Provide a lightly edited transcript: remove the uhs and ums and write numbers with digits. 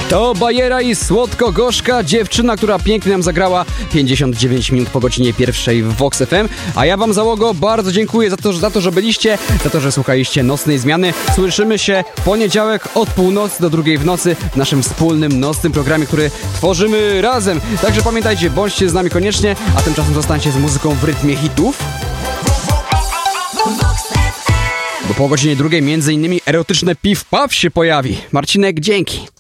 To Bajera i słodko-gorzka dziewczyna, która pięknie nam zagrała 59 minut po godzinie 1 w Vox FM. A ja wam, załogo, bardzo dziękuję za to, że byliście, za to, że słuchaliście Nocnej Zmiany. Słyszymy się w poniedziałek od północy do 2 w nocy w naszym wspólnym nocnym programie, który tworzymy razem. Także pamiętajcie, bądźcie z nami koniecznie, a tymczasem zostańcie z muzyką w rytmie hitów. Bo po godzinie 2 między innymi erotyczne piw-paw się pojawi. Marcinek, dzięki.